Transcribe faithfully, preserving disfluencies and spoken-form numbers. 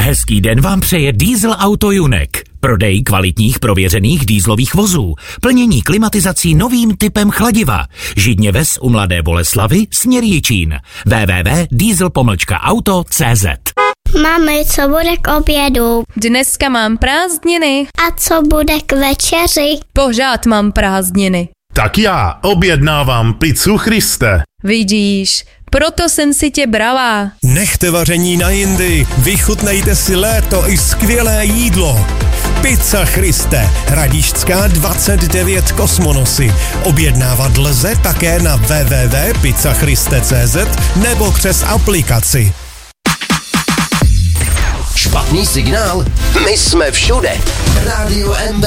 Hezký den vám přeje Diesel Auto Junek. Prodej kvalitních prověřených dieselových vozů. Plnění klimatizací novým typem chladiva. Židně ves u Mladé Boleslavi, směr Jičín. w w w tečka diesel pomlčka auto tečka c z. Mami, co bude k obědu? Dneska mám prázdniny. A co bude k večeři? Pořád mám prázdniny. Tak já objednávám pizzu Christe. Vidíš, proto jsem si tě brala. Nechte vaření na jindy, vychutnejte si léto i skvělé jídlo. Pizza Christe, Hradišťská dvacet devět Kosmonosy. Objednávat lze také na w w w tečka pizza christe tečka c z nebo přes aplikaci. Špatný signál? My jsme všude. Rádio M B